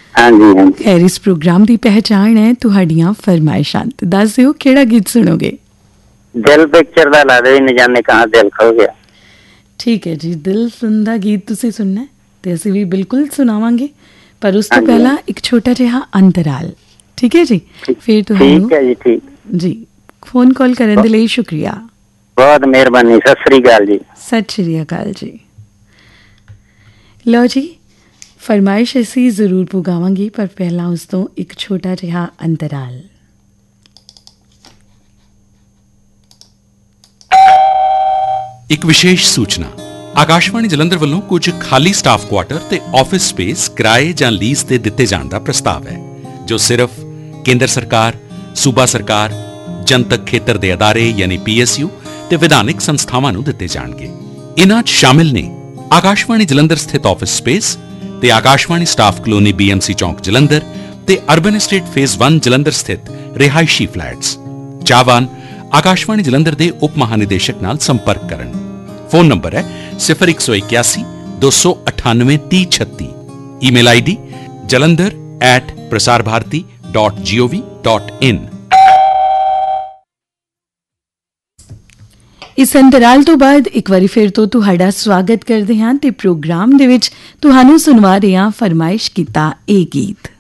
हाँ जी हाँ जी। खैर, इस प्रोग्राम की पहचान है तुहाड़ियां फरमाइशां। ते दस दिओ केड़ा गीत सुनोगे? दिल पिक्चर दा ला दे, न जाने कहाँ दिल खो गया। ठीक है जी, दिल सुनदा गीत तुसीं सुनना है ते ਅਸੀਂ ਵੀ ਬਿਲਕੁਲ ਸੁਣਾਵਾਂਗੇ, ਪਰ ਉਸ ਤੋਂ ਹਾਂਜੀ। ਪਹਿਲਾਂ ਇੱਕ ਛੋਟਾ ਜਿਹਾ ਅੰਤਰਾਲ। ਠੀਕ ਹੈ ਜੀ, ਫਿਰ ਤੁਹਾਨੂੰ ठीक है जी, ठीक। ਜੀ ਫੋਨ ਕਾਲ ਕਰਨ ਦੇ ਲਈ ਸ਼ੁਕਰੀਆ। बहुत मेहरबानी, सत श्री अकाल जी। ਸਤਿ ਸ਼੍ਰੀ ਅਕਾਲ ਜੀ। ਲਓ ਜੀ, ਫਰਮਾਇਸ਼ ਅਸੀਂ ਜ਼ਰੂਰ ਪੁਗਾਵਾਂਗੇ, ਪਰ ਪਹਿਲਾਂ ਉਸ ਤੋਂ ਇੱਕ ਛੋਟਾ ਜਿਹਾ ਅੰਤਰਾਲ। ਇੱਕ ਵਿਸ਼ੇਸ਼ ਸੂਚਨਾ, ਆਕਾਸ਼ਵਾਣੀ ਜਲੰਧਰ ਵੱਲੋਂ ਕੁਝ ਖਾਲੀ ਸਟਾਫ ਕੁਆਟਰ ਤੇ ਆਫਿਸ ਸਪੇਸ ਕਿਰਾਏ ਜਾਂ ਲੀਜ਼ ਤੇ ਦਿੱਤੇ ਜਾਣ ਦਾ ਪ੍ਰਸਤਾਵ ਹੈ, ਜੋ ਸਿਰਫ ਕੇਂਦਰ ਸਰਕਾਰ, ਸੂਬਾ ਸਰਕਾਰ, ਜਨਤਕ ਖੇਤਰ ਦੇ ਅਦਾਰੇ ਯਾਨੀ PSU ਤੇ ਵਿਧਾਨਿਕ ਸੰਸਥਾਵਾਂ ਨੂੰ ਦਿੱਤੇ ਜਾਣਗੇ। ਇਨ੍ਹਾਂ 'ਚ ਸ਼ਾਮਿਲ ਨੇ ਆਕਾਸ਼ਵਾਣੀ ਜਲੰਧਰ ਸਥਿਤ ਆਫਿਸ ਸਪੇਸ ਤੇ ਆਕਾਸ਼ਵਾਣੀ ਸਟਾਫ ਕਲੋਨੀ BMC ਚੌਂਕ ਜਲੰਧਰ ਤੇ ਅਰਬਨ ਐਸਟੇਟ ਫੇਜ਼ 1 ਜਲੰਧਰ ਸਥਿਤ ਰਿਹਾਇਸ਼ੀ ਫਲੈਟਸ। ਚਾਹਵਾਨ ਆਕਾਸ਼ਵਾਣੀ ਜਲੰਧਰ ਦੇ ਉਪ ਮਹਾਨਿਦੇਸ਼ਕ ਨਾਲ ਸੰਪਰਕ ਕਰਨ। ਫੋਨ ਨੰਬਰ ਹੈ 0181 298 3036। Email ID jalandhar@prasarbharati.gov.in। ਇਸ ਅੰਤਰਾਲ ਤੋਂ ਬਾਅਦ ਇੱਕ ਵਾਰੀ ਫਿਰ ਤੋਂ ਤੁਹਾਡਾ ਸਵਾਗਤ ਕਰਦੇ ਹਾਂ ਤੇ ਪ੍ਰੋਗਰਾਮ ਦੇ ਵਿੱਚ ਤੁਹਾਨੂੰ ਸੁਣਵਾ ਰਹੇ ਹਾਂ ਫਰਮਾਇਸ਼ ਕੀਤਾ ਇਹ ਗੀਤ।